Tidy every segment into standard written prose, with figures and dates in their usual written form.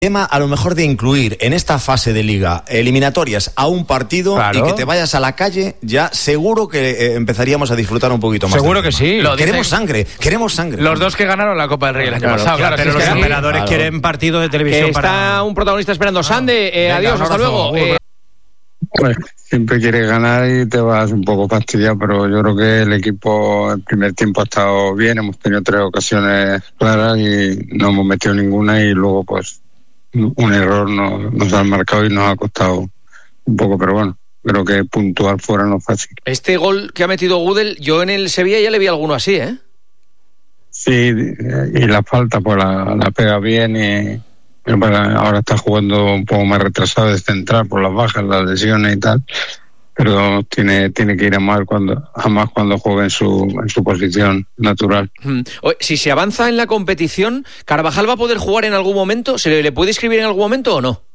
tema a lo mejor de incluir en esta fase de liga eliminatorias a un partido, claro, y que te vayas a la calle, ya seguro que empezaríamos a disfrutar un poquito más. Seguro que sí. Queremos sangre. Los dos que ganaron la Copa del Rey el año pasado. Claro, pero los operadores quieren partido de televisión. Está un protagonista esperando. Sande, adiós, hasta luego. Pues siempre quieres ganar y te vas un poco fastidiado, pero yo creo que el equipo el primer tiempo ha estado bien, hemos tenido 3 ocasiones claras y no hemos metido ninguna, y luego pues un error nos han marcado y nos ha costado un poco, pero bueno, creo que puntuar fuera no es fácil. Este gol que ha metido Gudel, yo en el Sevilla ya le vi alguno así, ¿eh? Sí, y la falta pues la pega bien, y ahora está jugando un poco más retrasado de central por las bajas, las lesiones y tal, pero tiene que ir a más cuando juegue en su posición natural. Si se avanza en la competición, ¿Carvajal va a poder jugar en algún momento? ¿Se le puede inscribir en algún momento o no?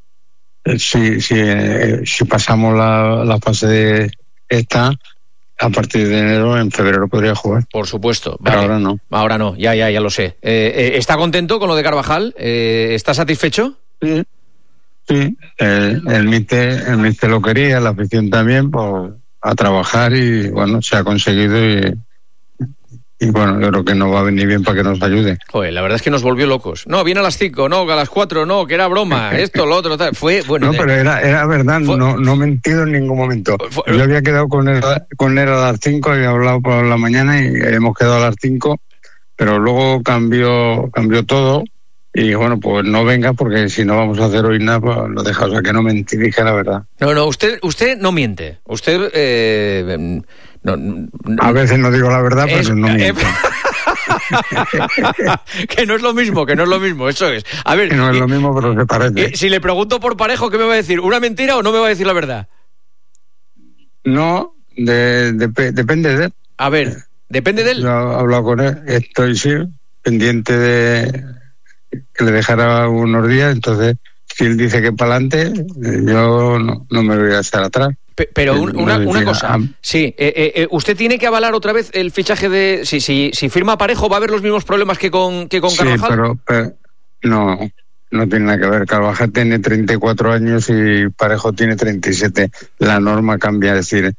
Si pasamos la fase de esta, a partir de enero, en febrero podría jugar. Por supuesto. Pero vale. Ahora no, ya lo sé. ¿Está contento con lo de Carvajal? ¿Está satisfecho? Sí. El míster lo quería, la afición también, pues a trabajar, y bueno, se ha conseguido, y bueno, yo creo que nos va a venir bien para que nos ayude. Joder, la verdad es que nos volvió locos. No, viene a las 5, no, a las 4, no, que era broma, esto, lo otro, tal. Fue, bueno... No, pero era verdad, no he mentido en ningún momento. Yo había quedado con él a las 5, había hablado por la mañana y hemos quedado a las 5, pero luego cambió todo, y bueno, pues no venga, porque si no vamos a hacer hoy nada, pues lo deja, o sea que no mentí, dije la verdad. No, usted no miente. Usted... A veces no digo la verdad, pero no miento. Que no es lo mismo, eso es. A ver, que no es lo mismo, pero se parece. Si le pregunto por Parejo, ¿qué me va a decir? ¿Una mentira o no me va a decir la verdad? No, depende de él. A ver, ¿depende de él? Yo he hablado con él, estoy pendiente de que le dejara unos días, entonces si él dice que para adelante, yo no me voy a estar atrás. Pero una cosa, sí, usted tiene que avalar otra vez el fichaje de... Si firma Parejo, ¿va a haber los mismos problemas que con Carvajal? Sí, pero no tiene nada que ver. Carvajal tiene 34 años y Parejo tiene 37. La norma cambia, es decir,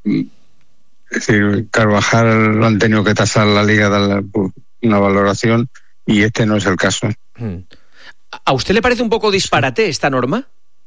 Carvajal lo han tenido que tasar la liga, darle una valoración, y este no es el caso. ¿A usted le parece un poco disparate esta norma?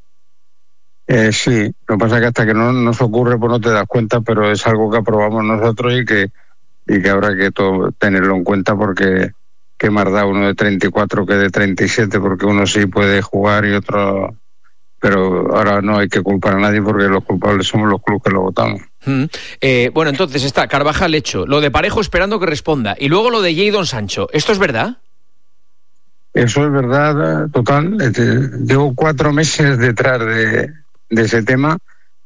Sí, lo que pasa es que hasta que no nos ocurre pues no te das cuenta, pero es algo que aprobamos nosotros y que habrá que tenerlo en cuenta, porque qué más da uno de 34 que de 37, porque uno sí puede jugar y otro... Pero ahora no hay que culpar a nadie, porque los culpables somos los clubes que lo votamos. Bueno, entonces está Carvajal hecho, lo de Parejo esperando que responda, y luego lo de Jadon Sancho. ¿Esto es verdad? Eso es verdad, total. Llevo 4 meses detrás de ese tema,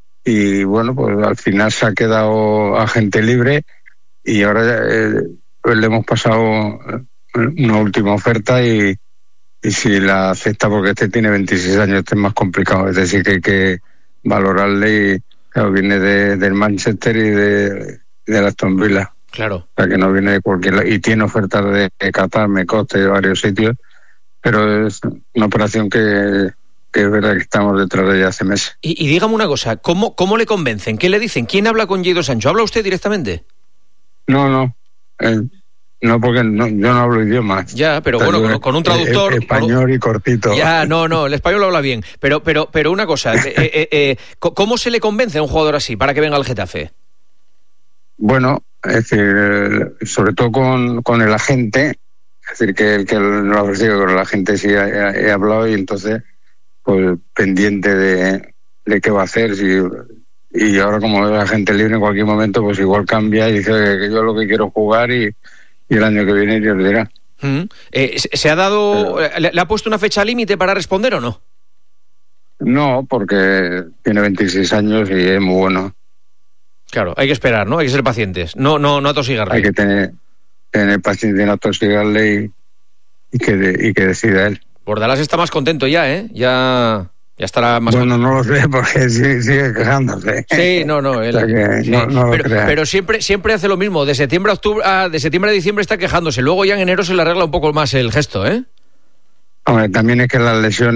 y bueno, pues al final se ha quedado agente libre, y ahora pues le hemos pasado una última oferta, y si la acepta, porque este tiene 26 años, este es más complicado, es decir que hay que valorarle, y claro, viene del Manchester y de Aston Villa. Claro. O sea que no viene de cualquier lado, y tiene ofertas de Qatar, me consta, de varios sitios, pero es una operación que es verdad que estamos detrás de ella hace meses. Y dígame una cosa, ¿cómo le convencen? ¿Qué le dicen? ¿Quién habla con Jadon Sancho? ¿Habla usted directamente? No, porque yo no hablo idiomas. Ya, pero bueno, con un traductor... Español y cortito. Ya, no, el español lo habla bien. Pero una cosa, ¿cómo se le convence a un jugador así para que venga al Getafe? Bueno, es decir, sobre todo con el agente, es decir, que el que no lo ha ofrecido, con el agente sí he hablado, y entonces pues pendiente de qué va a hacer, y ahora como es agente libre, en cualquier momento pues igual cambia y dice que yo lo que quiero jugar, y el año que viene Dios dirá. ¿Se ha dado, le ha puesto una fecha límite para responder o no? No, porque tiene 26 años y es muy bueno. Claro, hay que esperar, ¿no? Hay que ser pacientes, no atosigarle. Hay que tener paciencia, no atosigarle, y que decida él. Bordalás está más contento ya, ¿eh? Ya estará más contento. No lo sé, porque sigue quejándose. Sí, no, él, o sea que sí. No pero siempre hace lo mismo. De septiembre a diciembre está quejándose. Luego ya en enero se le arregla un poco más el gesto, ¿eh? Hombre, también es que las lesiones